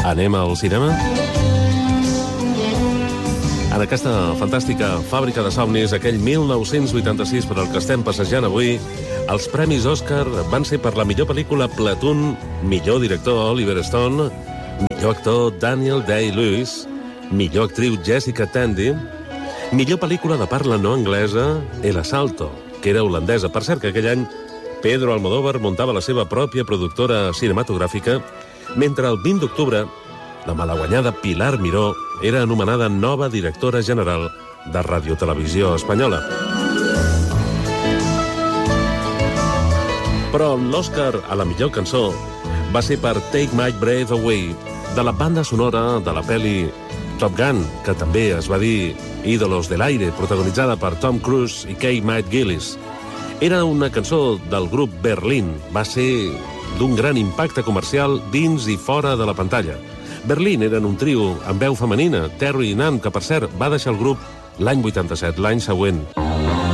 Anem al cinema? En aquesta fantàstica fàbrica de somnis, aquell 1986 per al que estem passejant avui, els premis Òscar van ser per la millor pel·lícula Platoon, millor director Oliver Stone, millor actor Daniel Day-Lewis, millor actriu Jessica Tandy, millor pel·lícula de parla no anglesa El Asalto, que era holandesa. Per cert, que aquell any Pedro Almodóvar muntava la seva pròpia productora cinematogràfica, mentre el 20 d'octubre la malaguanyada Pilar Miró era anomenada nova directora general de Radiotelevisió Espanyola. Però l'Òscar a la millor cançó va ser per Take My Breath Away, de la banda sonora de la pel·li Top Gun, que també es va dir Ídolos del Aire, protagonitzada per Tom Cruise i Kate McGillis. Era una cançó del grup Berlín. Va ser d'un gran impacte comercial dins i fora de la pantalla. Berlín eren un trio amb veu femenina, Terry i Nan, que per cert va deixar el grup l'any 87, l'any següent.